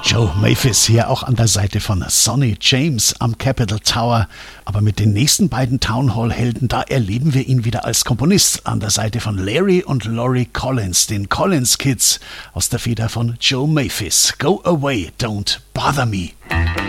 Joe Maphis hier auch an der Seite von Sonny James am Capitol Tower. Aber mit den nächsten beiden Townhall-Helden, da erleben wir ihn wieder als Komponist an der Seite von Larry und Laurie Collins, den Collins Kids aus der Feder von Joe Maphis. Go away, don't bother me.